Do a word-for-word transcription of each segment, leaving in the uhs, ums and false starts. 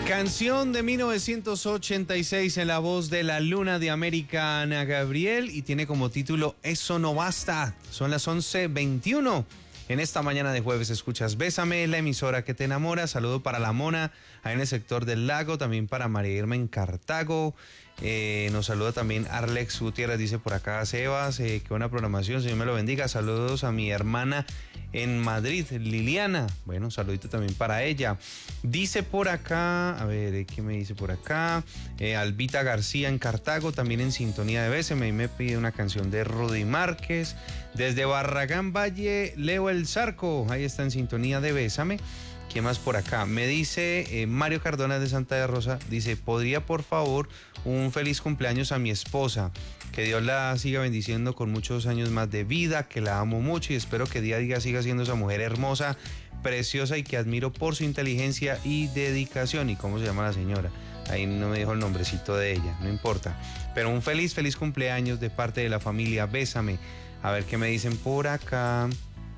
Canción de mil novecientos ochenta y seis en la voz de la Luna de América, Ana Gabriel, y tiene como título Eso no basta. Son las once veintiuno. En esta mañana de jueves escuchas Bésame, la emisora que te enamora. Saludo para la Mona, ahí en el sector del lago, también para María Irma en Cartago. Eh, nos saluda también Arlex Gutiérrez, dice por acá Sebas, eh, qué buena programación, Señor me lo bendiga. Saludos a mi hermana en Madrid, Liliana. Bueno, saludito también para ella. Dice por acá, a ver, ¿qué me dice por acá? Eh, Albita García en Cartago, también en sintonía de Bésame, y me pide una canción de Rudy Márquez. Desde Barragán Valle, Leo El Zarco, ahí está en sintonía de Bésame. ¿Qué más por acá? Me dice eh, Mario Cardona de Santa Rosa, dice, ¿podría por favor un feliz cumpleaños a mi esposa? Que Dios la siga bendiciendo con muchos años más de vida, que la amo mucho y espero que día a día siga siendo esa mujer hermosa, preciosa y que admiro por su inteligencia y dedicación. ¿Y cómo se llama la señora? Ahí no me dijo el nombrecito de ella, no importa. Pero un feliz, feliz cumpleaños de parte de la familia Bésame. A ver qué me dicen por acá.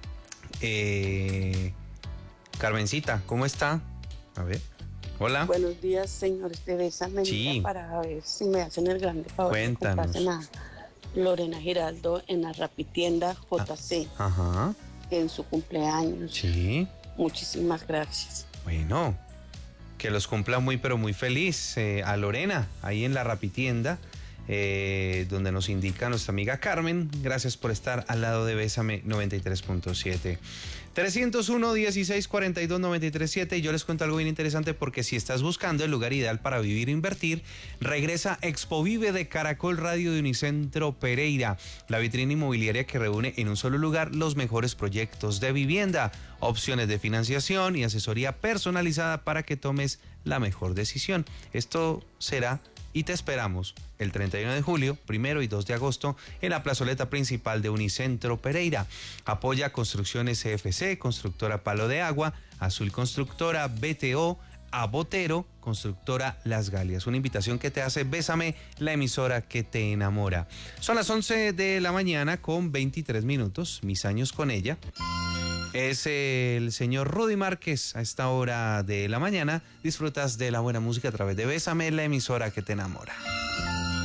Eh... Carmencita, ¿cómo está? A ver, hola. Buenos días, señores de Bésame. Sí. Para ver si me hacen el grande favor. Cuéntanos. Que a Lorena Giraldo en la Rapitienda J C. Ah, ajá. En su cumpleaños. Sí. Muchísimas gracias. Bueno, que los cumpla muy, pero muy feliz eh, a Lorena, ahí en la Rapitienda. Eh, donde nos indica nuestra amiga Carmen. Gracias por estar al lado de Bésame noventa y tres punto siete. trescientos uno, dieciséis, cuarenta y dos, noventa y tres, siete. Y yo les cuento algo bien interesante, porque si estás buscando el lugar ideal para vivir e invertir, regresa Expo Vive de Caracol Radio de Unicentro Pereira, la vitrina inmobiliaria que reúne en un solo lugar los mejores proyectos de vivienda, opciones de financiación y asesoría personalizada para que tomes la mejor decisión. Esto será y te esperamos el treinta y uno de julio, primero y dos de agosto en la plazoleta principal de Unicentro Pereira. Apoya Construcciones C F C, Constructora Palo de Agua, Azul Constructora, B T O, a Botero, Constructora Las Galias. Una invitación que te hace Bésame, la emisora que te enamora. Son las once de la mañana con veintitrés minutos, mis años con ella. Es el señor Rudy Márquez. A esta hora de la mañana disfrutas de la buena música a través de Bésame, la emisora que te enamora.